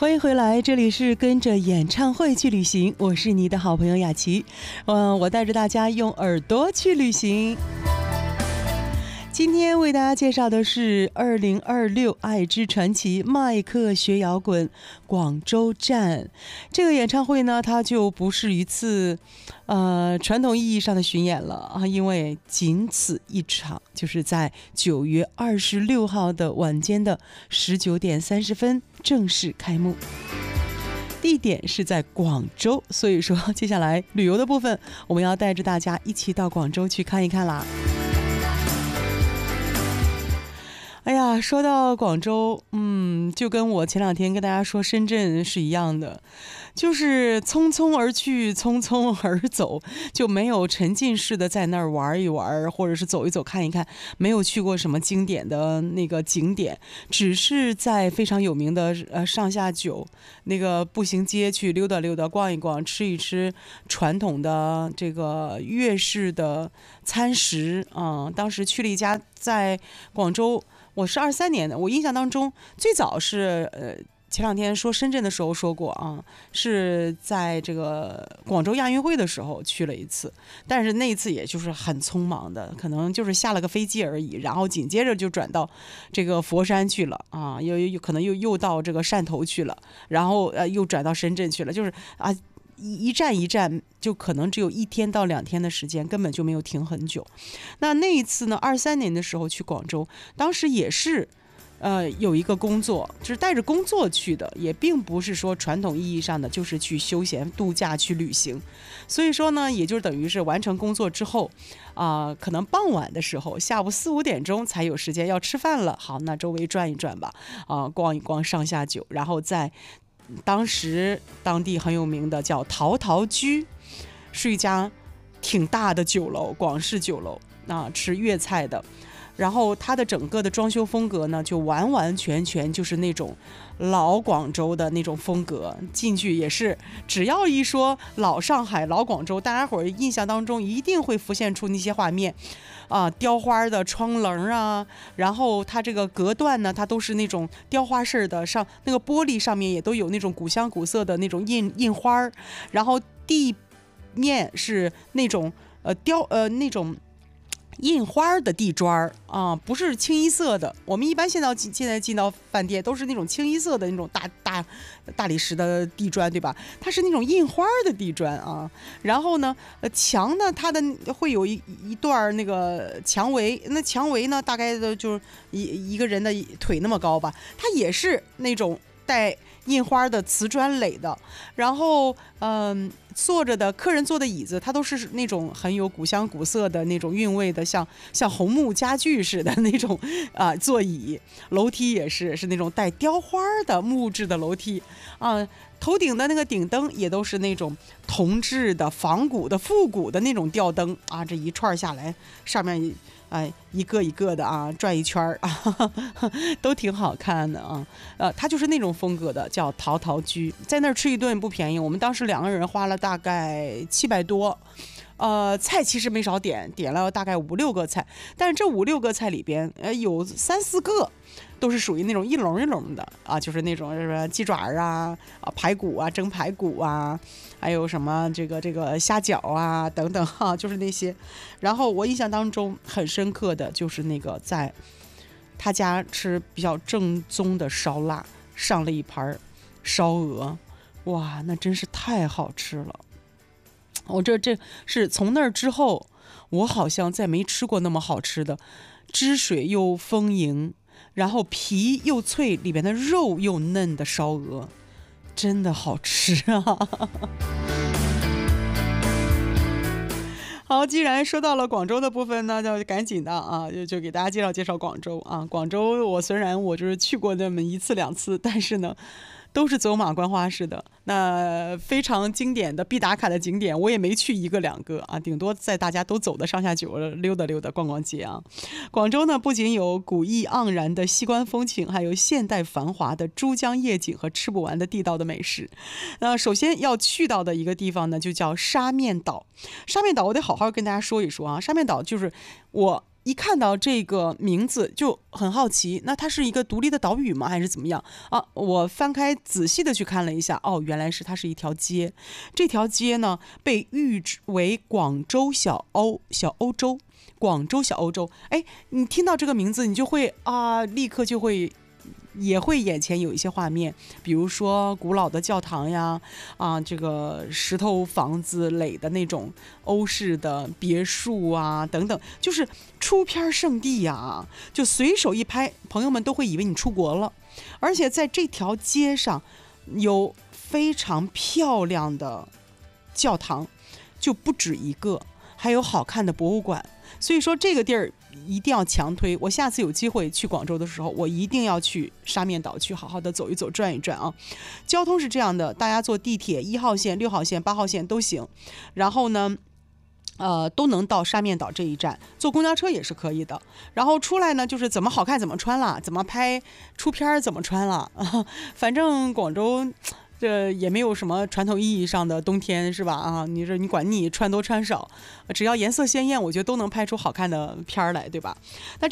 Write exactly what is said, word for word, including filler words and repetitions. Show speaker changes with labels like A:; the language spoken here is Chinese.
A: 欢迎回来，这里是跟着演唱会去旅行，我是你的好朋友雅琪。嗯，我带着大家用耳朵去旅行。今天为大家介绍的是二零二六爱之传奇麦克学摇滚广州站。这个演唱会呢，它就不是一次呃传统意义上的巡演了啊，因为仅此一场，就是在九月二十六号的晚间的十九点三十分正式开幕。地点是在广州，所以说接下来旅游的部分，我们要带着大家一起到广州去看一看啦。哎呀，说到广州，嗯，就跟我前两天跟大家说深圳是一样的，就是匆匆而去，匆匆而走，就没有沉浸式的在那儿玩一玩，或者是走一走看一看，没有去过什么经典的那个景点，只是在非常有名的呃上下九那个步行街去溜达溜达，逛一逛，吃一吃传统的这个粤式的餐食啊、嗯。当时去了一家在广州。我是二三年的，我印象当中最早是呃前两天说深圳的时候说过啊，是在这个广州亚运会的时候去了一次，但是那一次也就是很匆忙的，可能就是下了个飞机而已，然后紧接着就转到这个佛山去了啊，又又可能又又到这个汕头去了，然后呃又转到深圳去了，就是啊。一站一站就可能只有一天到两天的时间，根本就没有停很久。那那一次呢，二三年的时候去广州，当时也是呃有一个工作，就是带着工作去的，也并不是说传统意义上的就是去休闲度假去旅行。所以说呢，也就等于是完成工作之后啊、呃，可能傍晚的时候，下午四五点钟才有时间要吃饭了。好，那周围转一转吧，啊、呃，逛一逛上下九，然后再。当时当地很有名的叫陶陶居，是一家挺大的酒楼，广式酒楼啊，吃粤菜的。然后它的整个的装修风格呢，就完完全全就是那种老广州的那种风格。进去也是，只要一说老上海、老广州，大家伙儿印象当中一定会浮现出那些画面。啊，雕花的窗棱啊，然后它这个隔断呢，它都是那种雕花式的，上那个玻璃上面也都有那种古香古色的那种印印花，然后地面是那种呃雕呃那种印花的地砖啊，不是清一色的。我们一般现在现在进到饭店都是那种清一色的那种大大大理石的地砖，对吧？它是那种印花的地砖啊。然后呢，呃，墙呢，它的会有一一段那个墙围，那墙围呢，大概的就是一一个人的腿那么高吧，它也是那种带印花的瓷砖垒的。然后，嗯、呃。坐着的客人坐的椅子，它都是那种很有古香古色的那种韵味的，像像红木家具似的那种啊、呃、座椅。楼梯也是是那种带雕花的木质的楼梯啊、呃，头顶的那个顶灯也都是那种铜制的仿古的复古的那种吊灯啊，这一串下来上面哎，一个一个的啊，转一圈儿啊，都挺好看的啊。呃，它就是那种风格的，叫陶陶居，在那儿吃一顿不便宜，我们当时两个人花了大概七百多。呃，菜其实没少点，点了大概五六个菜，但是这五六个菜里边，呃，有三四个都是属于那种一笼一笼的啊，就是那种什么鸡爪啊、啊排骨啊、蒸排骨啊，还有什么这个这个虾饺啊等等哈、啊，就是那些。然后我印象当中很深刻的就是那个在他家吃比较正宗的烧腊，上了一盘烧鹅，哇，那真是太好吃了。我这这是从那儿之后，我好像再没吃过那么好吃的，汁水又丰盈，然后皮又脆，里边的肉又嫩的烧鹅，真的好吃啊！好，既然说到了广州的部分呢，就赶紧的啊，就就给大家介绍介绍广州啊。广州我虽然我就是去过那么一次两次，但是呢，都是走马观花式的。那非常经典的必打卡的景点，我也没去一个两个啊，顶多在大家都走的上下九溜达溜达逛逛街啊。广州呢，不仅有古意盎然的西关风情，还有现代繁华的珠江夜景和吃不完的地道的美食。那首先要去到的一个地方呢，就叫沙面岛。沙面岛我得好好跟大家说一说啊，沙面岛就是我一看到这个名字就很好奇，那它是一个独立的岛屿吗？还是怎么样啊？我翻开仔细的去看了一下，哦，原来是它是一条街。这条街呢被誉为广州小欧小欧洲，广州小欧洲。哎，你听到这个名字，你就会啊，立刻就会。也会眼前有一些画面，比如说古老的教堂呀，啊，这个石头房子垒的那种欧式的别墅啊，等等，就是出片圣地呀，就随手一拍，朋友们都会以为你出国了。而且在这条街上有非常漂亮的教堂，就不止一个，还有好看的博物馆。所以说这个地儿一定要强推，我下次有机会去广州的时候，我一定要去沙面岛去好好的走一走转一转啊。交通是这样的，大家坐地铁一号线、六号线、八号线都行，然后呢呃，都能到沙面岛这一站，坐公交车也是可以的。然后出来呢，就是怎么好看怎么穿了，怎么拍出片怎么穿了，啊、反正广州这也没有什么传统意义上的冬天是吧？啊，你这你管你穿多穿少，只要颜色鲜艳，我觉得都能拍出好看的片儿来，对吧？那这